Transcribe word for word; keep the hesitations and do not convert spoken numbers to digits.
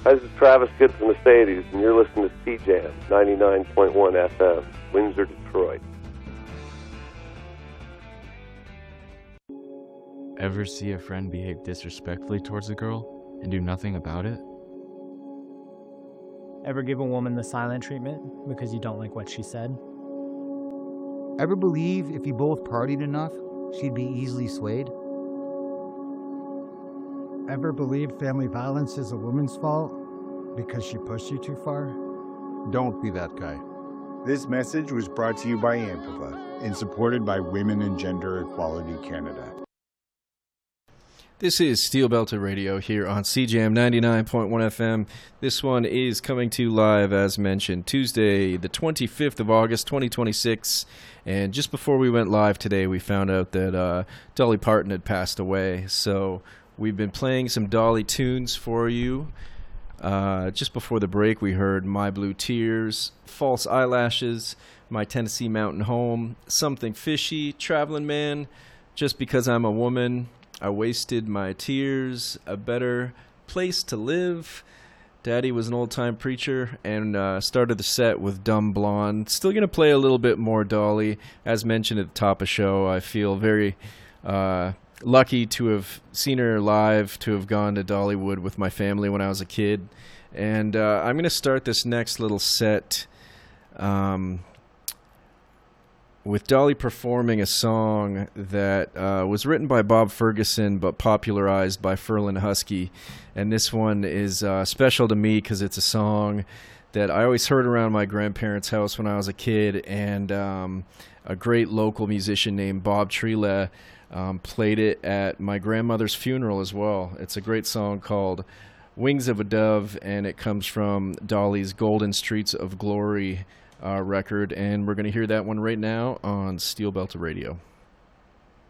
Hi, this is Travis Good from Mercedes, and you're listening to C-Jam, ninety-nine point one F M, Windsor, Detroit. Ever see a friend behave disrespectfully towards a girl and do nothing about it? Ever give a woman the silent treatment because you don't like what she said? Ever believe if you both partied enough, she'd be easily swayed? Ever believe family violence is a woman's fault because she pushed you too far? Don't be that guy. This message was brought to you by AMPAVA and supported by Women and Gender Equality Canada. This is Steel Belted Radio here on C J A M ninety-nine point one F M. This one is coming to you live, as mentioned, Tuesday, the twenty-fifth of August, twenty twenty-six. And just before we went live today, we found out that uh, Dolly Parton had passed away. So we've been playing some Dolly tunes for you. Uh, just before the break, we heard My Blue Tears, False Eyelashes, My Tennessee Mountain Home, Something Fishy, Traveling Man, Just Because I'm a Woman, I Wasted My Tears, A Better Place to Live, Daddy Was an Old-Time Preacher, and uh, started the set with Dumb Blonde. Still going to play a little bit more Dolly. As mentioned at the top of the show, I feel very uh, lucky to have seen her live, to have gone to Dollywood with my family when I was a kid. And uh, I'm going to start this next little set um, with Dolly performing a song that uh, was written by Bob Ferguson but popularized by Ferlin Husky. And this one is uh, special to me because it's a song that I always heard around my grandparents' house when I was a kid, and um, a great local musician named Bob Trela um, played it at my grandmother's funeral as well. It's a great song called Wings of a Dove, and it comes from Dolly's Golden Streets of Glory uh, record, and we're going to hear that one right now on Steel Belted Radio.